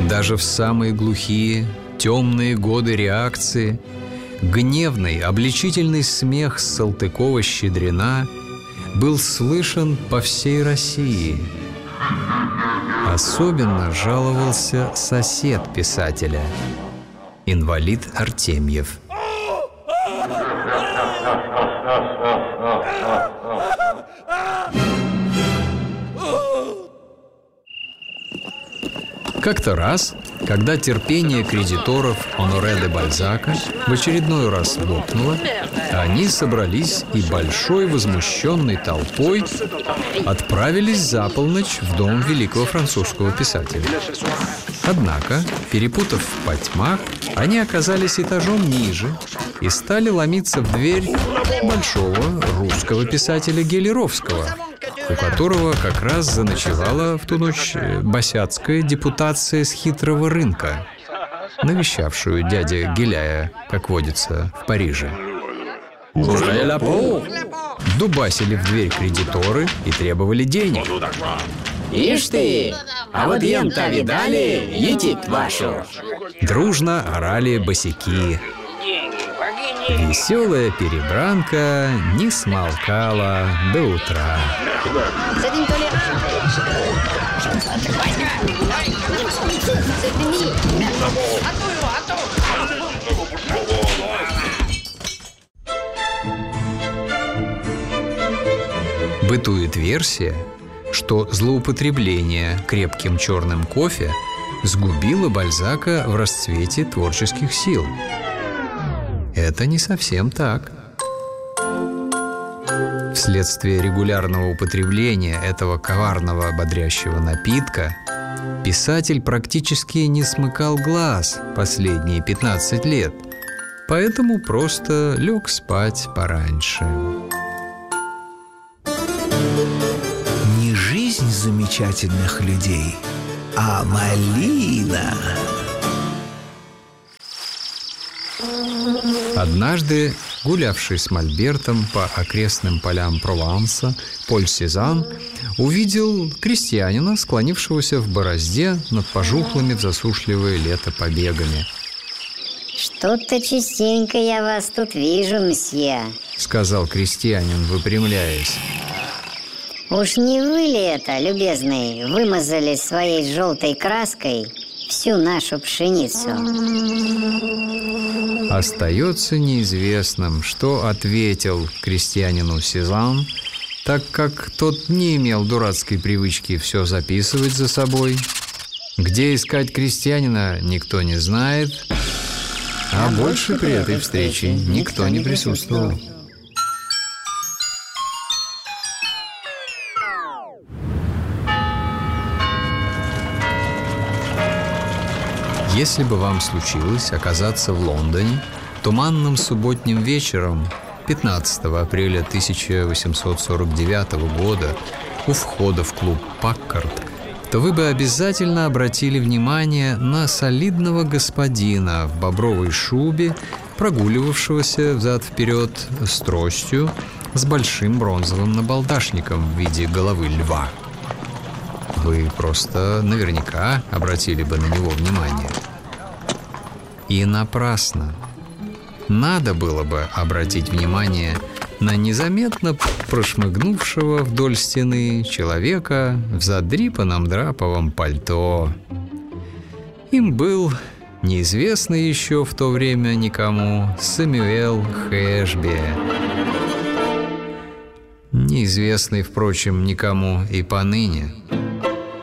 Даже в самые глухие, темные годы реакции гневный, обличительный смех Салтыкова-Щедрина был слышен по всей России. Особенно жаловался сосед писателя, инвалид Артемьев. Как-то раз, когда терпение кредиторов Оноре де Бальзака в очередной раз лопнуло, они собрались и большой возмущенной толпой отправились за полночь в дом великого французского писателя. Однако, перепутав в потьмах, они оказались этажом ниже и стали ломиться в дверь большого русского писателя Гелеровского, у которого как раз заночевала в ту ночь босяцкая депутация с хитрого рынка, навещавшую дядя Геляя, как водится, в Париже. Дубасили в дверь кредиторы и требовали денег. Ишь ты, а вот ем-то видали, етит вашу. Дружно орали босяки. Веселая перебранка не смолкала до утра. Бытует версия, что злоупотребление крепким черным кофе сгубило Бальзака в расцвете творческих сил. Это не совсем так. Вследствие регулярного употребления этого коварного бодрящего напитка писатель практически не смыкал глаз последние 15 лет, поэтому просто лег спать пораньше. Не жизнь замечательных людей, а малина. Однажды, гулявший с Мольбертом по окрестным полям Прованса, Поль Сезанн увидел крестьянина, склонившегося в борозде над пожухлыми в засушливое лето побегами. «Что-то частенько я вас тут вижу, мсье», — сказал крестьянин, выпрямляясь. «Уж не вы ли это, любезный, вымазали своей желтой краской всю нашу пшеницу?» Остается неизвестным, что ответил крестьянину Сезанн, так как тот не имел дурацкой привычки все записывать за собой. Где искать крестьянина, никто не знает, а больше при этой встрече никто не присутствовал. Если бы вам случилось оказаться в Лондоне туманным субботним вечером 15 апреля 1849 года у входа в клуб «Паккард», то вы бы обязательно обратили внимание на солидного господина в бобровой шубе, прогуливавшегося взад-вперед с тростью, с большим бронзовым набалдашником в виде головы льва. Вы просто наверняка обратили бы на него внимание. И напрасно. Надо было бы обратить внимание на незаметно прошмыгнувшего вдоль стены человека в задрипанном драповом пальто. Им был неизвестный еще в то время никому Сэмюэл Хэшби. Неизвестный, впрочем, никому и поныне.